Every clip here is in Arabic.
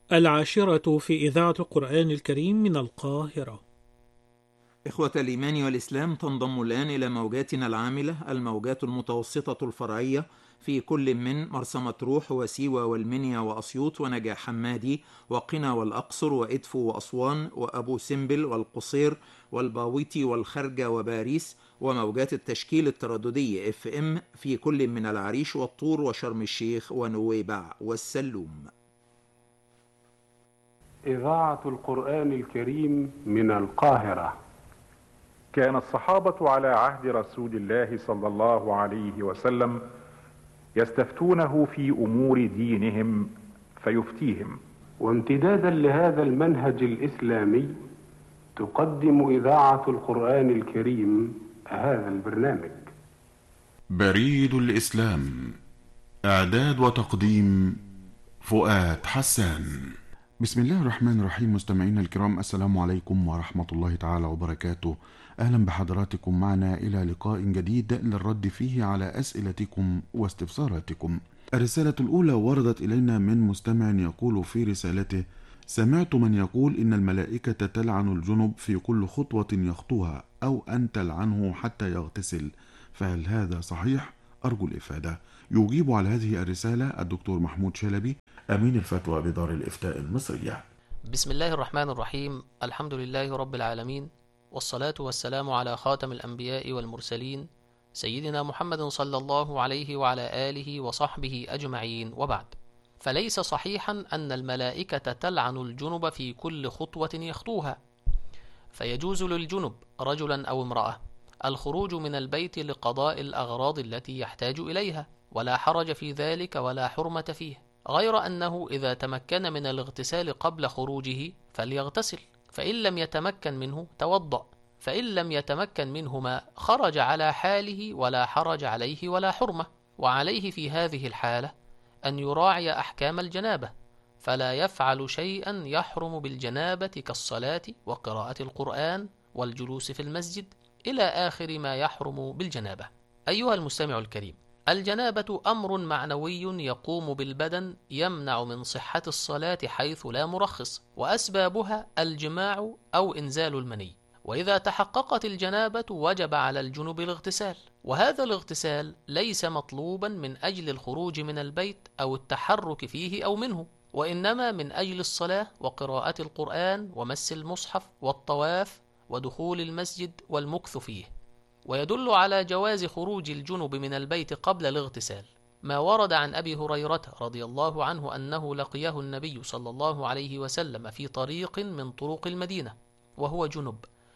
العاشرة في إذاعة القرآن الكريم من القاهرة. إخوة الإيمان والإسلام، تنضم الآن إلى موجاتنا العاملة الموجات المتوسطة الفرعية في كل من مرسى مطروح وسيوة والمنيا وأسيوط ونجع حمادي وقنا والأقصر وإدفو وأسوان وأبو سمبل والقصير والباويتي والخرجة وباريس، وموجات التشكيل الترددي FM في كل من العريش والطور وشرم الشيخ ونويبع والسلوم. إذاعة القرآن الكريم من القاهرة. كان الصحابة على عهد رسول الله صلى الله عليه وسلم يستفتونه في أمور دينهم فيفتيهم. وامتدادا لهذا المنهج الإسلامي تقدم إذاعة القرآن الكريم هذا البرنامج. بريد الإسلام، إعداد وتقديم فؤاد حسان. بسم الله الرحمن الرحيم. مستمعينا الكرام، السلام عليكم ورحمة الله تعالى وبركاته. أهلا بحضراتكم معنا إلى لقاء جديد للرد فيه على أسئلتكم واستفساراتكم. الرسالة الأولى وردت إلينا من مستمع يقول في رسالته: سمعت من يقول إن الملائكة تلعن الجنب في كل خطوة يخطوها، أو أن تلعنه حتى يغتسل، فهل هذا صحيح؟ أرجو الإفادة. يجيب على هذه الرسالة الدكتور محمود شلبي، أمين الفتوى بدار الإفتاء المصرية. بسم الله الرحمن الرحيم. الحمد لله رب العالمين، والصلاة والسلام على خاتم الأنبياء والمرسلين سيدنا محمد صلى الله عليه وعلى آله وصحبه أجمعين، وبعد. فليس صحيحا أن الملائكة تلعن الجنب في كل خطوة يخطوها، فيجوز للجنب رجلا أو امرأة الخروج من البيت لقضاء الأغراض التي يحتاج إليها، ولا حرج في ذلك ولا حرمة فيه، غير أنه إذا تمكن من الاغتسال قبل خروجه فليغتسل، فإن لم يتمكن منه توضأ، فإن لم يتمكن منهما خرج على حاله ولا حرج عليه ولا حرمة. وعليه في هذه الحالة أن يراعي أحكام الجنابة، فلا يفعل شيئا يحرم بالجنابة كالصلاة وقراءة القرآن والجلوس في المسجد إلى آخر ما يحرم بالجنابة. أيها المستمع الكريم، الجنابة أمر معنوي يقوم بالبدن يمنع من صحة الصلاة حيث لا مرخص، وأسبابها الجماع أو إنزال المني، وإذا تحققت الجنابة وجب على الجنب الاغتسال، وهذا الاغتسال ليس مطلوبا من أجل الخروج من البيت أو التحرك فيه أو منه، وإنما من أجل الصلاة وقراءة القرآن ومس المصحف والطواف ودخول المسجد والمكث فيه. ويدل على جواز خروج الجنب من البيت قبل الاغتسال ما ورد عن أبي هريرة رضي الله عنه أنه لقيه النبي صلى الله عليه وسلم في طريق من طرق المدينة وهو جنب،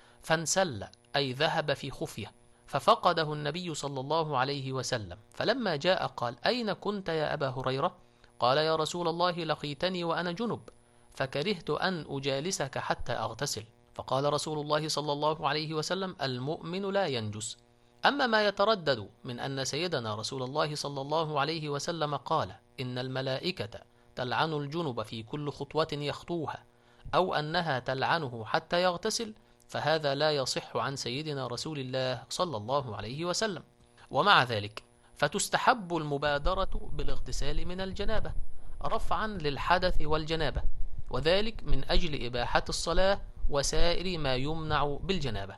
فانسل أي ذهب في خفية، ففقده النبي صلى الله عليه وسلم، فلما جاء قال: أين كنت يا أبا هريرة؟ قال: يا رسول الله، لقيتني وأنا جنب، فكرهت أن أجالسك حتى أغتسل. فقال رسول الله صلى الله عليه وسلم: المؤمن لا ينجس. أما ما يتردد من أن سيدنا رسول الله صلى الله عليه وسلم قال إن الملائكة تلعن الجنب في كل خطوة يخطوها، أو أنها تلعنه حتى يغتسل، فهذا لا يصح عن سيدنا رسول الله صلى الله عليه وسلم. ومع ذلك فتستحب المبادرة بالاغتسال من الجنابة رفعا للحدث والجنابة، وذلك من أجل إباحة الصلاة وسائر ما يمنع بالجنابة.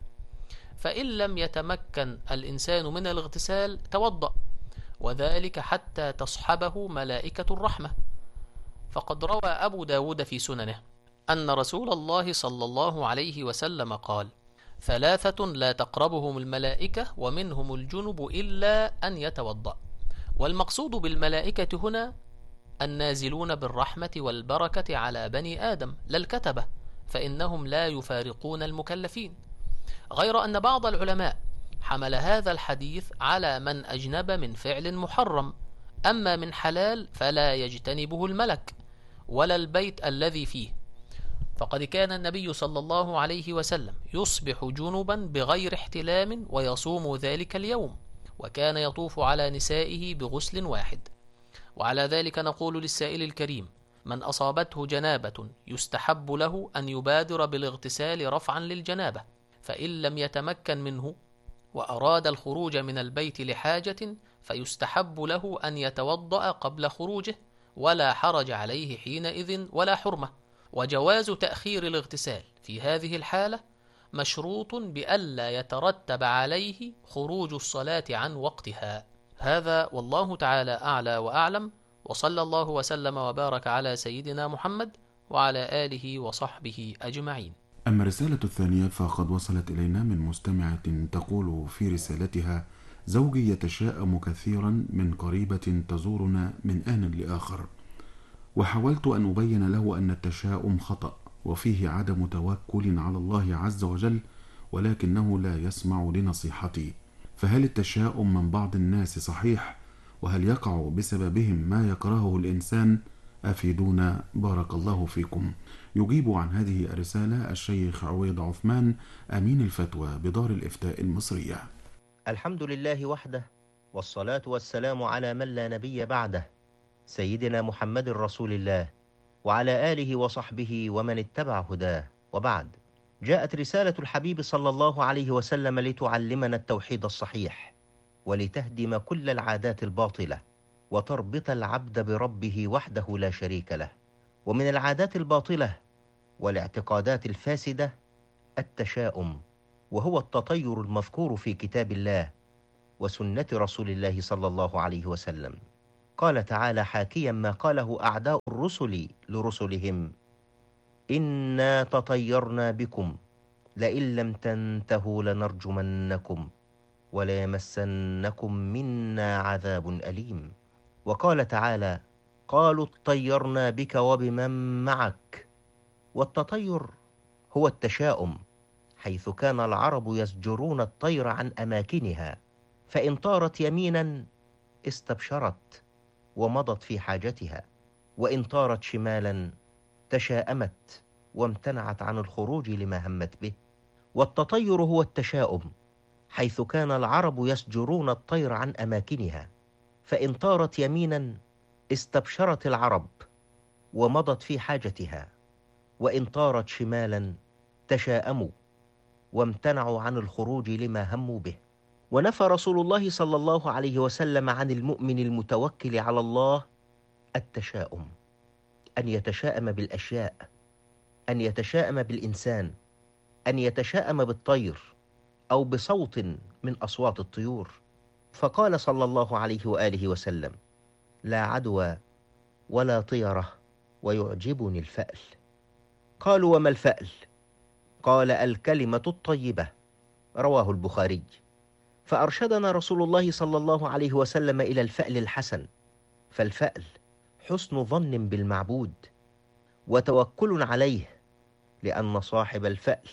فإن لم يتمكن الإنسان من الاغتسال توضأ، وذلك حتى تصحبه ملائكة الرحمة. فقد روى أبو داود في سننه أن رسول الله صلى الله عليه وسلم قال: ثلاثة لا تقربهم الملائكة ومنهم الجنب إلا أن يتوضأ. والمقصود بالملائكة هنا النازلون بالرحمة والبركة على بني آدم، لا الكتبة، فإنهم لا يفارقون المكلفين. غير أن بعض العلماء حمل هذا الحديث على من أجنب من فعل محرم، أما من حلال فلا يجتنبه الملك ولا البيت الذي فيه. فقد كان النبي صلى الله عليه وسلم يصبح جنبا بغير احتلام ويصوم ذلك اليوم، وكان يطوف على نسائه بغسل واحد. وعلى ذلك نقول للسائل الكريم: من أصابته جنابة يستحب له أن يبادر بالاغتسال رفعا للجنابة، فإن لم يتمكن منه وأراد الخروج من البيت لحاجة فيستحب له أن يتوضأ قبل خروجه، ولا حرج عليه حينئذ ولا حرمة. وجواز تأخير الاغتسال في هذه الحالة مشروط بألا يترتب عليه خروج الصلاة عن وقتها. هذا والله تعالى أعلى وأعلم، وصلى الله وسلم وبارك على سيدنا محمد وعلى آله وصحبه أجمعين. أما الرسالة الثانية فقد وصلت إلينا من مستمعة تقول في رسالتها: زوجي يتشائم كثيرا من قريبة تزورنا من آن لآخر، وحاولت أن أبين له أن التشاؤم خطأ وفيه عدم توكل على الله عز وجل، ولكنه لا يسمع لنصيحتي. فهل التشاؤم من بعض الناس صحيح؟ وهل يقع بسببهم ما يكرهه الإنسان؟ أفيدونا بارك الله فيكم. يجيب عن هذه الرسالة الشيخ عويض عثمان، أمين الفتوى بدار الإفتاء المصرية. الحمد لله وحده، والصلاة والسلام على من لا نبي بعده، سيدنا محمد رسول الله، وعلى آله وصحبه ومن اتبع هداه، وبعد. جاءت رسالة الحبيب صلى الله عليه وسلم لتعلمنا التوحيد الصحيح، ولتهدم كل العادات الباطلة، وتربط العبد بربه وحده لا شريك له. ومن العادات الباطلة والاعتقادات الفاسدة التشاؤم، وهو التطير المذكور في كتاب الله وسنة رسول الله صلى الله عليه وسلم. قال تعالى حاكيا ما قاله أعداء الرسل لرسلهم: إنا تطيرنا بكم لئن لم تنتهوا لنرجمنكم وليمسنكم منا عذاب أليم. وقال تعالى: قالوا اطيرنا بك وبمن معك. والتطير هو التشاؤم، حيث كان العرب يزجرون الطير عن أماكنها، فإن طارت يمينا استبشرت ومضت في حاجتها، وإن طارت شمالا تشاءمت وامتنعت عن الخروج لما همت به. والتطير هو التشاؤم، حيث كان العرب يزجرون الطير عن أماكنها، فإن طارت يمينا استبشرت العرب ومضت في حاجتها، وإن طارت شمالا تشاءموا وامتنعوا عن الخروج لما هموا به. ونفى رسول الله صلى الله عليه وسلم عن المؤمن المتوكل على الله التشاؤم، أن يتشاءم بالأشياء، أن يتشاءم بالإنسان، أن يتشاءم بالطير أو بصوت من أصوات الطيور. فقال صلى الله عليه وآله وسلم: لا عدوى ولا طيرة ويعجبني الفأل. قالوا: وما الفأل؟ قال: الكلمة الطيبة. رواه البخاري. فأرشدنا رسول الله صلى الله عليه وسلم إلى الفأل الحسن. فالفأل حسن ظن بالمعبود وتوكل عليه، لأن صاحب الفأل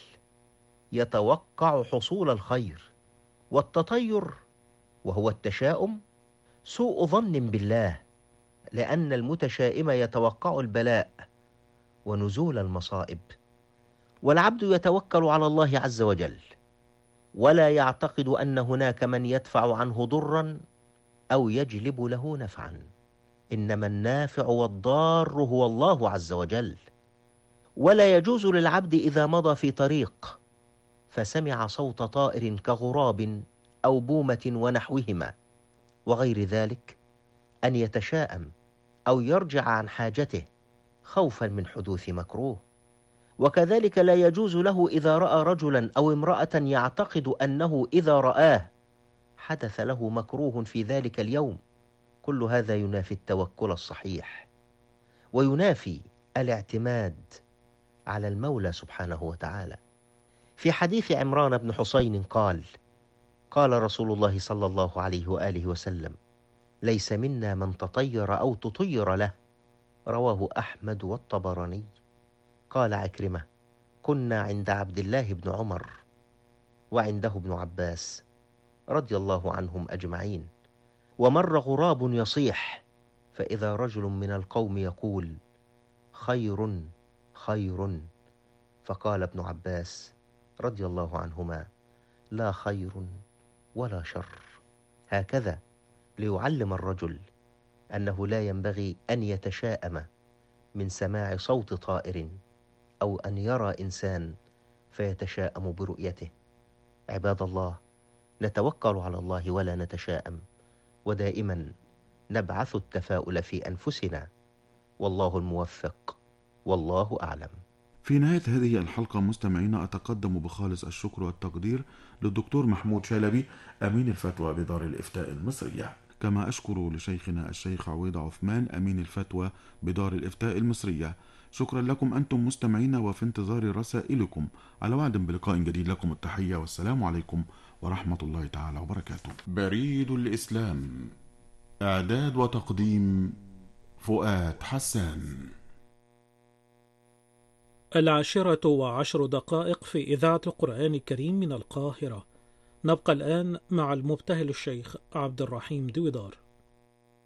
يتوقع حصول الخير. والتطير وهو التشاؤم سوء ظن بالله، لأن المتشائم يتوقع البلاء ونزول المصائب. والعبد يتوكل على الله عز وجل، ولا يعتقد أن هناك من يدفع عنه ضرا أو يجلب له نفعا، إنما النافع والضار هو الله عز وجل. ولا يجوز للعبد إذا مضى في طريق فسمع صوت طائر كغراب أو بومة ونحوهما وغير ذلك أن يتشاءم أو يرجع عن حاجته خوفا من حدوث مكروه. وكذلك لا يجوز له إذا رأى رجلا أو امرأة يعتقد أنه إذا رآه حدث له مكروه في ذلك اليوم. كل هذا ينافي التوكل الصحيح، وينافي الاعتماد على المولى سبحانه وتعالى. في حديث عمران بن حسين قال رسول الله صلى الله عليه وآله وسلم: ليس منا من تطير أو تطير له. رواه أحمد والطبراني. قال عكرمة: كنا عند عبد الله بن عمر وعنده ابن عباس رضي الله عنهم أجمعين، ومر غراب يصيح، فإذا رجل من القوم يقول: خير خير. فقال ابن عباس رضي الله عنهما: لا خير ولا شر. هكذا ليعلم الرجل أنه لا ينبغي أن يتشاءم من سماع صوت طائر أو أن يرى إنسان فيتشاءم برؤيته. عباد الله، نتوكل على الله ولا نتشاءم، ودائما نبعث التفاؤل في أنفسنا والله الموفق، والله أعلم. في نهاية هذه الحلقة مستمعينا أتقدم بخالص الشكر والتقدير للدكتور محمود شلبي أمين الفتوى بدار الإفتاء المصرية، كما أشكر لشيخنا الشيخ عويض عثمان أمين الفتوى بدار الإفتاء المصرية. شكرا لكم أنتم مستمعينا، وفي انتظار رسائلكم. على وعد بلقاء جديد، لكم التحية والسلام عليكم ورحمة الله تعالى وبركاته. بريد الإسلام، إعداد وتقديم فؤاد حسان. 10:10 في إذاعة القرآن الكريم من القاهرة. نبقى الآن مع المبتهل الشيخ عبد الرحيم دويدار.